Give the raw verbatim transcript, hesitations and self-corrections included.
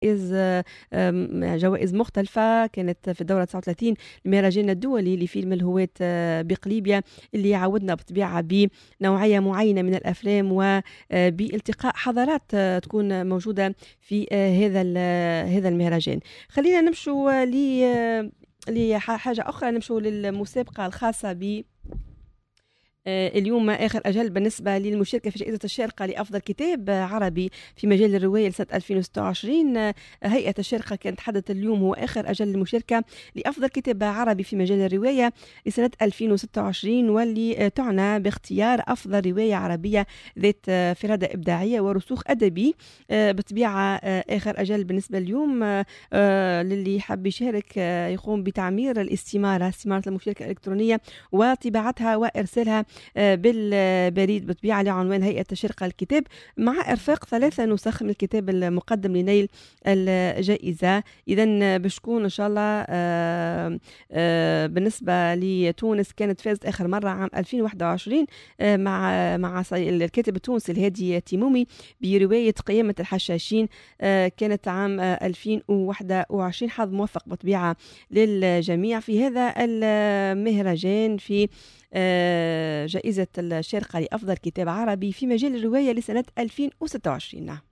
جوائز آم، جوائز مختلفة كانت في الدورة تسعة وثلاثين المهرجان الدولي لفيلم الهواة آه، بقليبيا، اللي يعودنا بطبيعة بنوعية معينة من الأفلام وبالتقاء حضارات آه، تكون موجودة في آه، هذا ال- آه، هذا المهرجان. خلينا نمشوا ل آه، لحاجة أخرى، نمشوا للمسابقة الخاصة ب آه، اليوم آخر أجل بالنسبة للمشاركة في جائزة الشارقة لأفضل كتاب آه، عربي في مجال الرواية لسنة ألفين وستة وعشرين. آه، هيئة الشارقة كانت تحدث اليوم هو آخر أجل للمشاركة لأفضل كتاب عربي في مجال الرواية لسنة ألفين وستة وعشرين، واللي آه، تعنى باختيار أفضل رواية عربية ذات آه، فرادة إبداعية ورسوخ أدبي. آه، بالطبيعة آه، آخر أجل بالنسبة اليوم آه، آه، للي حب يشارك آه، يقوم بتعمير الاستمارة، استمارة المشاركة الإلكترونية، وطباعتها وإرسالها آه، بالبريد بطبيعة لعنوان هيئة تشريق الكتاب، مع إرفاق ثلاثة نسخ من الكتاب المقدم لنيل الجائزة. إذا بشكون إن شاء الله آه، آه، بالنسبة لتونس كانت فازت آخر مرة عام ألفين وواحد وعشرين آه، مع مع صي- الكاتب التونسي الهادي تيمومي برواية قيامة الحشاشين، آه، كانت عام آه، ألفين وواحد وعشرين. حظ موفق بطبيعة للجميع في هذا المهرجان في آه، جائزة الشارقة لأفضل كتاب عربي في مجال الرواية لسنة ألفين وستة وعشرين.